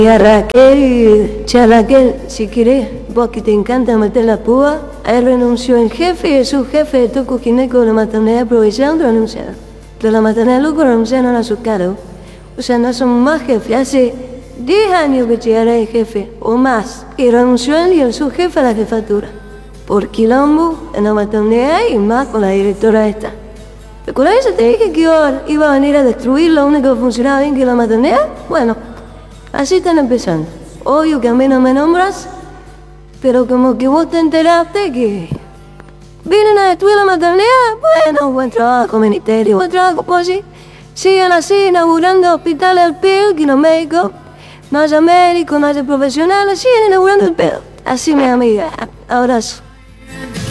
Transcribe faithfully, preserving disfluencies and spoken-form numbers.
Y a Raquel, che, Raquel, si querés, vos que te encanta meter la púa, él renunció en jefe y es su jefe de todo gineco de la maternidad aprovechando renunciar. De la maternidad loco renunciaron a su cargo. O sea, no son más jefes. Hace diez años que llegará el jefe, o más, y renunció él y el su jefe a la jefatura. Por quilombo en la maternidad y más con la directora esta. ¿Recuerdas eso? Te dije que iba, iba a venir a destruir lo único que funcionaba bien que la maternidad. Bueno, así están empezando. Obvio que a mí no me nombras, pero como que vos te enteraste que vienen a destruir la maternidad. Bueno, buen trabajo, ministerio, buen trabajo, pues sí. Sigan así, inaugurando hospitales al pedo, que los médicos, no haya médicos, no haya profesionales, siguen inaugurando el pedo. Así, mi amiga. Abrazo.